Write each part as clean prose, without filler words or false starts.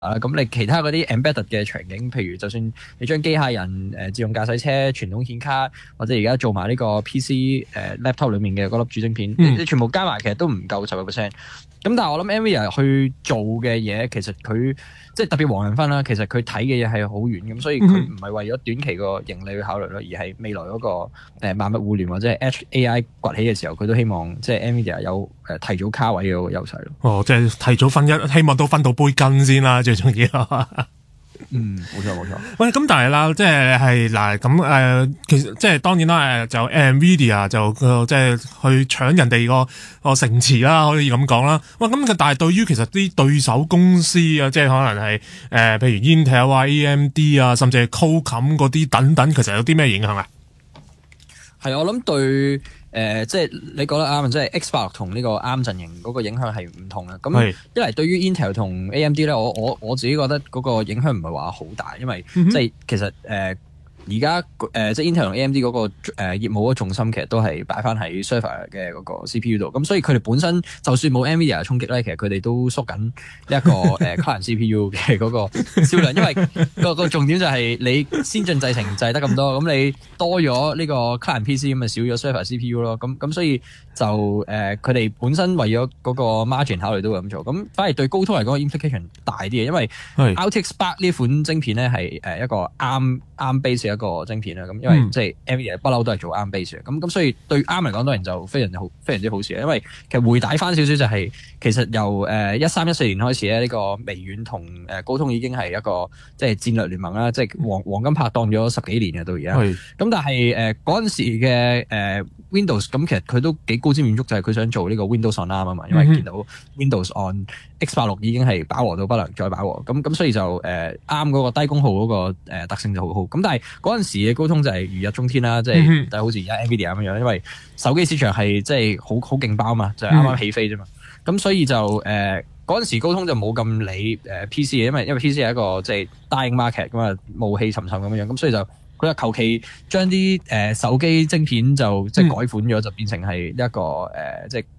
咁你其他嗰啲 embedded 嘅場景，譬如就算你將機械人、自動駕駛車、傳統顯卡，或者而家做埋呢個 PC laptop 裏面嘅嗰粒主晶片，你全部加埋其實都唔夠10%。咁但係我諗 NVIDIA 去做嘅嘢，其實佢即係特別黃仁勳啦，其實佢睇嘅嘢係好遠咁，所以佢唔係為咗短期個盈利去考慮咯，而係未來嗰個萬物互聯或者係 Edge AI 崛起嘅時候，佢都希望即係 NVIDIA 有提早卡位嘅嗰個優勢咯。 哦，即係提早分希望都分到杯羹先啦，最重要。 冇錯。 喂，咁但係啦，即係嗱咁其實即係當然啦，就 NVIDIA 就即係去搶人哋個城池啦，可以咁講啦。喂，咁但係對於其實啲對手公司啊，即係可能係譬如 Intel 啊、AMD 啊，甚至係 Qualcomm 嗰啲等等，其實有啲咩影響啊？ 係我諗對。即係你講得啱，即係 X86同呢個 ARM 陣營嗰個影響係唔同嘅。咁一嚟對於 Intel 同 AMD 咧，我自己覺得嗰個影響唔係話好大，因為即係其實而家即係 Intel 同 AMD 嗰個業務嗰個重心其實都係擺翻喺 server 嘅嗰個 CPU 度，咁所以佢哋本身就算冇 NVIDIA 嘅衝擊咧，其實佢哋都縮緊呢一個client CPU 嘅嗰個銷量，因為個重點就係你先進製程製得咁多，咁你多咗呢個 client PC 咁咪少咗 server CPU 咯，咁所以就佢哋本身為咗嗰個 margin 考慮都會咁做，咁反而對高通嚟講 implication 大啲嘅，因為 RTX Spark 呢款晶片咧係一個 ARM base 一個晶片啦，咁因為即係 NVIDIA 不嬲都係做 ARM base 嘅，咁所以對 ARM 嚟講當然就非常之好事，因為其實回帶翻少少就係其實由13-14年開始咧，呢個微軟同高通已經係一個即係戰略聯盟啦，即係黃金拍檔咗10幾年嘅到而家，咁但係嗰陣時嘅Windows 咁其實佢都幾高瞻遠矚，就係佢想做呢個 Windows on ARM 啊嘛，因為見到 Windows on X86 已經係飽和到不能再飽和，咁所以就ARM嗰個低功耗嗰個特性就好好。咁但係嗰陣時嘅高通就係如日中天啦，即係好似而家 NVIDIA 咁樣，因為手機市場係即係好勁爆嘛，就係啱啱起飛啫嘛。咁所以就嗰陣時高通就冇咁理PC 嘅，因為 PC 係一個即係 dying market 咁啊，暮氣沉沉咁樣，咁所以就佢就求其將啲手機晶片就即係改款咗，就變成係一個即係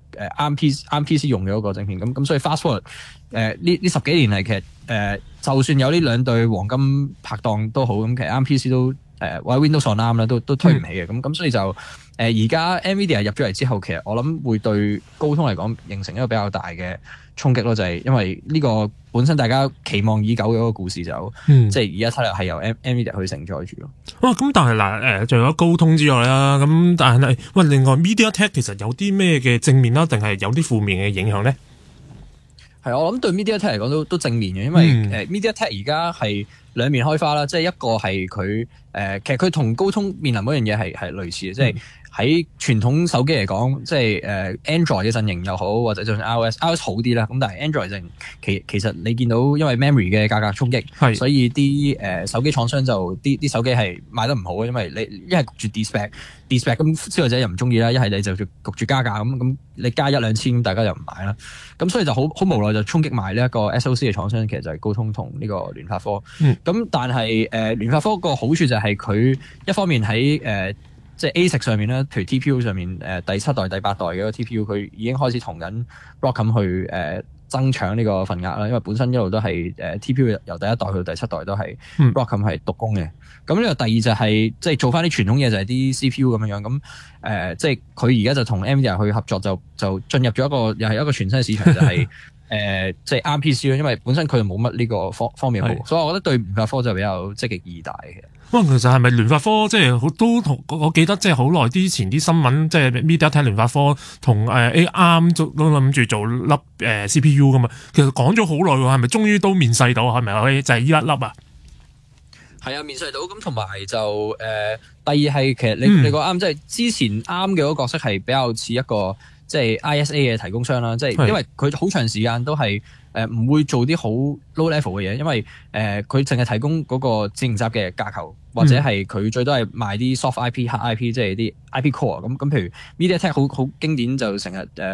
ARM PC 用嘅一個晶片。咁所以 fast forward 呢10幾年嚟，其實就算有呢兩對黃金拍檔都好，咁其實 ARM PC 都或者 Windows on ARM 都推唔起嘅。咁所以就而家 NVIDIA 入咗嚟之後，其實我諗會對高通嚟講形成一個比較大嘅衝擊咯，就係因為呢個本身大家期望已久嘅一個故事就即係而家睇嚟係由 NVIDIA 去承載住咯。 咁但係嗱除咗高通之外啦，咁但係喂，另外 MediaTek 其實有啲咩嘅正面啦，定係有啲負面嘅影響咧？ 係我諗對 MediaTek 嚟講都正面嘅，因為MediaTek 而家係兩面開花啦，即係一個係佢其實佢同高通面臨嗰樣嘢係類似嘅，即係喺傳統手機嚟講，即係Android 嘅陣營又好，或者就算 iOS 好啲啦。咁但係 Android 陣其實你見到因為 memory 嘅價格衝擊，所以啲手機廠商就啲手機係賣得唔好，因為你一係焗住 de-spec 咁消費者又唔中意啦，一係你就焗住加價咁你加1-2千咁大家又唔買啦。咁所以就好無奈就衝擊埋呢一個 SoC 嘅廠商，其實就係高通同呢個聯發科。咁但係聯發科個好處就係佢一方面喺即係 ASIC 上面咧，譬如 TPU 上面第7代、第8代嘅個 TPU， 佢已經開始同緊 Broadcom 去爭搶呢個份額啦。因為本身一路都係TPU 由第1代去到第7代都係 Broadcom 係獨攻嘅。咁呢個第二就係即係做翻啲傳統嘢，就係啲 CPU 咁樣。咁即係佢而家就同 NVIDIA 去合作，就進入咗一個又係一個全新嘅市場，就係即係 ARM PC 咯。因為本身佢冇乜呢個方面好，所以我覺得對聯發科就比較積極意大嘅。 其實係咪聯發科即係都同我記得即係好耐之前啲新聞，即係 MediaTek 聯發科同ARM 都諗住做粒CPU 噶嘛？其實講咗好耐喎，係咪終於都面世到？係咪可以就係呢一粒啊？ 係啊，面世到咁，同埋就第二係其實你講啱，即係之前啱嘅嗰個角色係比較似一個即係 ISA 嘅提供商啦，即係因為佢好長時間都係唔會做啲好 low level 嘅嘢，因為佢淨係提供嗰個智能集嘅架構，或者係佢最多係賣啲 soft IP、hard IP， 即係啲 IP core 咁。譬如 MediaTek 好經典就成日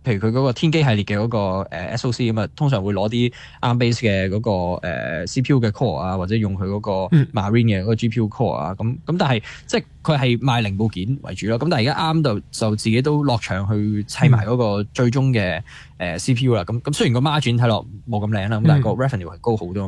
譬如佢嗰個天機系列嘅嗰個SoC 咁啊，通常會攞啲 ARM base 嘅嗰個CPU 嘅 core 啊，或者用佢嗰個 Marine 嘅嗰個 GPU core 啊，咁但係即係佢係賣零部件為主咯。咁但係而家ARM就自己都落場去砌埋嗰個最終嘅CPU 啦。咁雖然個 margin 睇落冇咁靚啦，咁但係個 revenue 係高好多。